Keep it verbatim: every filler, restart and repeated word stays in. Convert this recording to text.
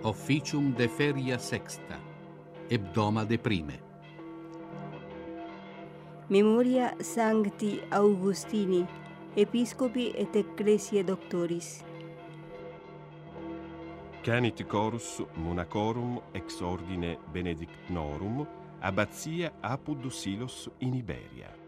Officium de feria sexta, hebdoma de prime. Memoria Sancti Augustini, Episcopi et Ecclesiae Doctoris. Canit chorus monacorum ex ordine benedictinorum, abbazia Apud Silos in Iberia.